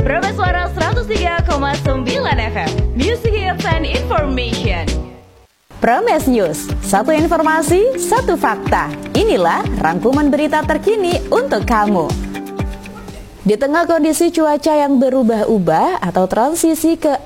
Promes Suara 103,9 FM. Music Hits and Information. Promes News, satu informasi, satu fakta. Inilah rangkuman berita terkini untuk kamu. Di tengah kondisi cuaca yang berubah-ubah atau transisi ke